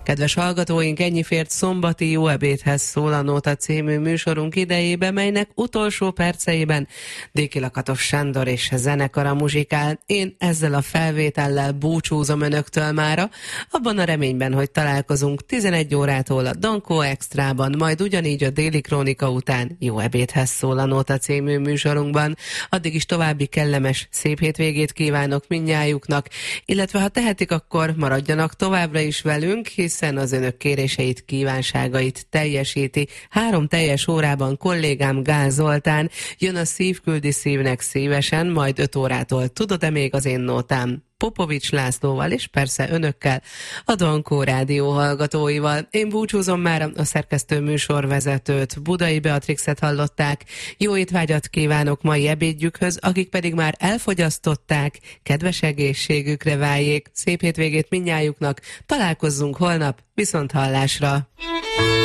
Kedves hallgatóink, ennyi fért szombati Jó ebédhez szól a Nóta című műsorunk idejébe, melynek utolsó perceiben Déki Lakatos Sándor és zenekara muzsikál. Én ezzel a felvétellel búcsúzom önöktől mára, abban a reményben, hogy találkozunk 11 órától a Dankó Extrában, majd ugyanígy a Déli Krónika után Jó ebédhez szól a Nóta című műsorunkban. Addig is további kellemes, szép hétvégét kívánok mindnyájuknak, illetve ha tehetik, akkor maradjanak továbbra is velünk, hiszen az önök kéréseit, kívánságait teljesíti. 3 teljes órában kollégám Gál Zoltán, jön a Szív küldi szívnek szívesen, majd 5 órától Tudod-e még az én nótám? Popovics Lászlóval, és persze önökkel, a Dankó Rádió hallgatóival. Én búcsúzom már, a szerkesztő műsorvezetőt, Budai Beatrixet hallották. Jó étvágyat kívánok mai ebédjükhöz, akik pedig már elfogyasztották, kedves egészségükre váljék. Szép hétvégét mindnyájuknak, találkozzunk holnap, viszont hallásra!